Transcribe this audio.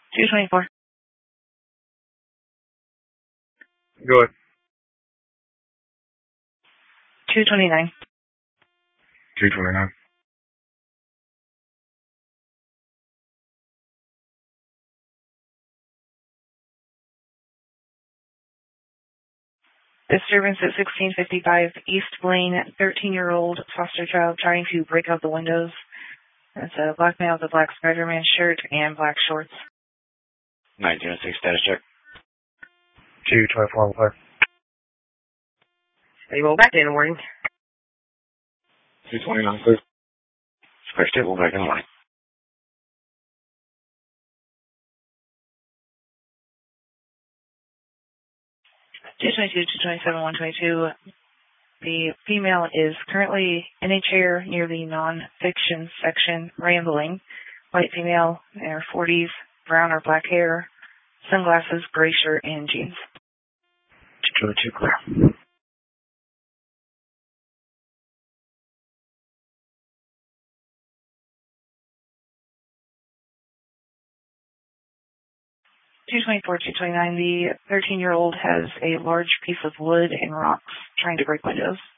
224. Go ahead. 229. 229. Disturbance at 1655 East Blaine, 13-year-old foster child trying to break out the windows. It's a black male with a black Spider-Man shirt and black shorts. 1906 status check. 224 clear. Stable back in the morning. 229 clear. Square stable back in the morning. 222, 227, 122. The female is currently in a chair near the non-fiction section, rambling. White female, in her 40s, brown or black hair, sunglasses, gray shirt, and jeans. 222 clear. 224, 229. The 13-year-old has a large piece of wood and rocks trying to break windows.